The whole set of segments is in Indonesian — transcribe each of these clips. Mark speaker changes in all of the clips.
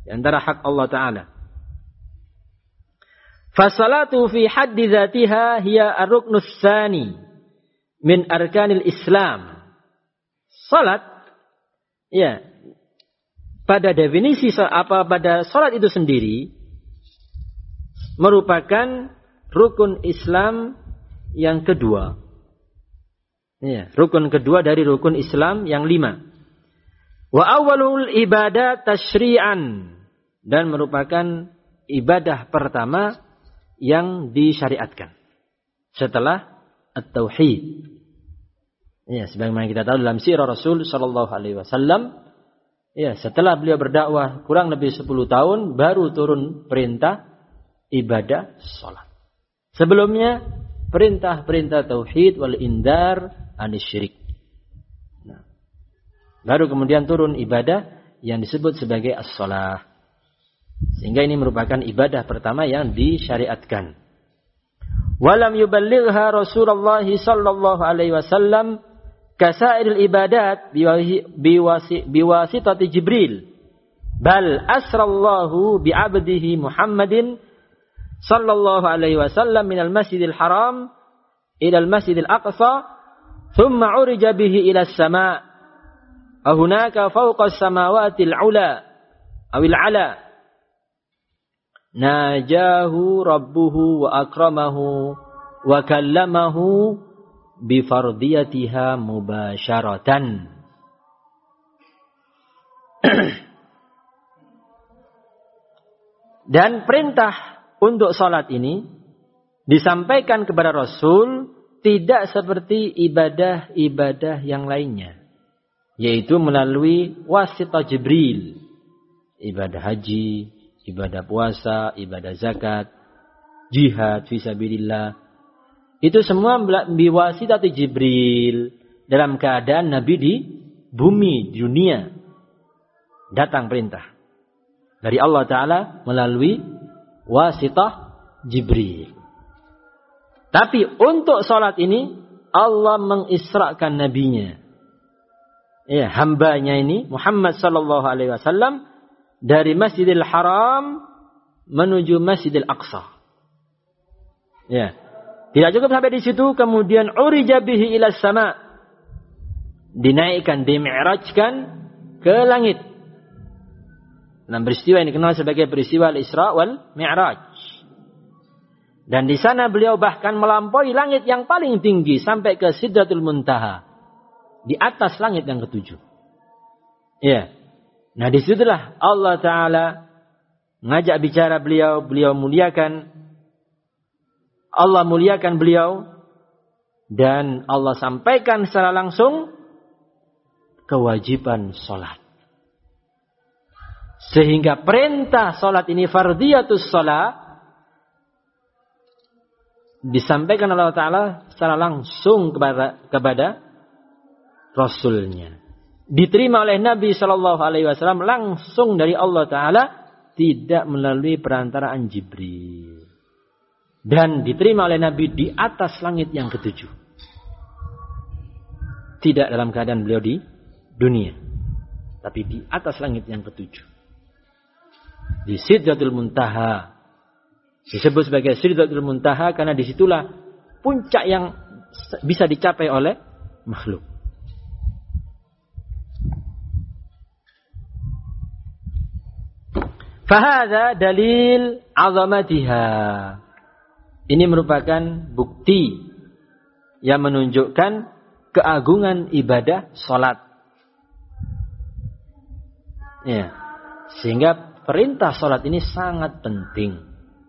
Speaker 1: di antara hak Allah Ta'ala. Fasalatu fi haddi dzatiha hiya ar-ruknus tsani min arkanil Islam. Salat, ya, pada definisi pada salat itu sendiri merupakan rukun Islam yang kedua. Ya, rukun kedua dari rukun Islam yang 5. Wa awwalul ibadah tasyri'an, dan merupakan ibadah pertama yang disyariatkan setelah at-tauhid. Ya, sebagaimana kita tahu dalam sirah Rasul sallallahu alaihi wasallam, ya, setelah beliau berdakwah kurang lebih 10 tahun baru turun perintah ibadah salat. Sebelumnya perintah-perintah tauhid wal indar anisyirik. Nah, baru kemudian turun ibadah yang disebut sebagai as-shalah. Sehingga ini merupakan ibadah pertama yang disyariatkan. Walam yuballighha Rasulullah sallallahu alaihi wasallam kasairil ibadat biwasitati Jibril. Bal asrallahu bi'abdihi Muhammadin sallallahu alaihi wasallam minal masjidil haram ilal masjidil aqsa thumma urija bihi ila as-sama' ahunaka fawqa as-samawatil 'ula awil 'ala najahu rabbuhu wa akramahu wa kallamahu bi fardiyatiha mubasyaratan. Dan perintah untuk salat ini disampaikan kepada Rasul tidak seperti ibadah-ibadah yang lainnya, yaitu melalui wasitah Jibril. Ibadah haji, ibadah puasa, ibadah zakat, jihad fisabilillah, itu semua biwasitati Jibril, dalam keadaan Nabi di bumi, di dunia, datang perintah dari Allah Ta'ala melalui wasitah Jibril. Tapi untuk salat ini Allah mengisrakan nabinya, ya, hambanya ini Muhammad sallallahu alaihi wasallam dari Masjidil Haram menuju Masjidil Aqsa. Ya. Tidak cukup sampai di situ, kemudian urija bihi ila sama, dinaikkan, dimi'rajkan ke langit. Dalam peristiwa ini dikenal sebagai peristiwa Al-Isra wal Mi'raj. Dan di sana beliau bahkan melampaui langit yang paling tinggi sampai ke Sidratul Muntaha, di atas langit yang ke-7. Ya. Nah, disitulah Allah Ta'ala ngajak bicara beliau muliakan, Allah muliakan beliau, dan Allah sampaikan secara langsung kewajiban salat. Sehingga perintah salat ini fardiyatus salat disampaikan oleh Allah Ta'ala secara langsung kepada Rasulnya. Diterima oleh Nabi Sallallahu Alaihi Wasallam langsung dari Allah Ta'ala, tidak melalui perantaraan Jibril. Dan diterima oleh Nabi di atas langit yang ke-7. Tidak dalam keadaan beliau di dunia, tapi di atas langit yang ke-7. Di Sidratul Muntaha. Disebut sebagai Sidratul Muntaha karena disitulah puncak yang bisa dicapai oleh makhluk. Fahadha dalil azamatiha. Ini merupakan bukti yang menunjukkan keagungan ibadah salat. Ya. Sehingga perintah salat ini sangat penting.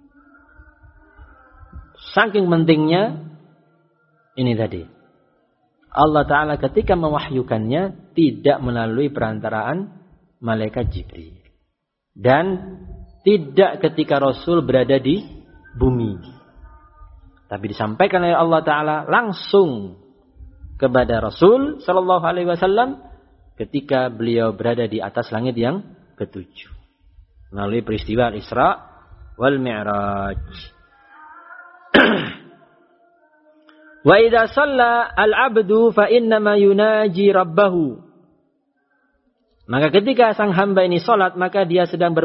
Speaker 1: Saking pentingnya ini tadi, Allah Ta'ala ketika mewahyukannya tidak melalui perantaraan malaikat Jibril. Dan tidak ketika Rasul berada di bumi. Tapi disampaikan oleh Allah Ta'ala langsung kepada Rasul Sallallahu Alaihi Wasallam ketika beliau berada di atas langit yang ke-7. Melalui peristiwa Al-Isra wal Mi'raj. Wa idza shalla al-'abdu fa innama yunaji rabbahu. Maka ketika sang hamba ini salat, maka dia sedang